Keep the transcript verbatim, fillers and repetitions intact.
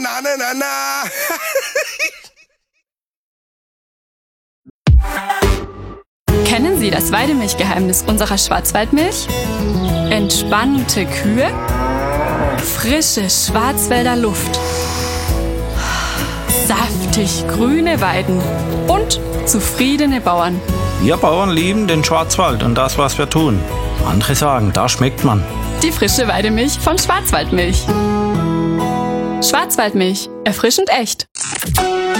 na, na, na, na. Kennen Sie das Weidemilchgeheimnis unserer Schwarzwaldmilch? Entspannte Kühe, frische Schwarzwälder Luft, saftig grüne Weiden und zufriedene Bauern. Wir Bauern lieben den Schwarzwald und das, was wir tun. Andere sagen, da schmeckt man. Die frische Weidemilch von Schwarzwaldmilch. Schwarzwaldmilch, erfrischend echt.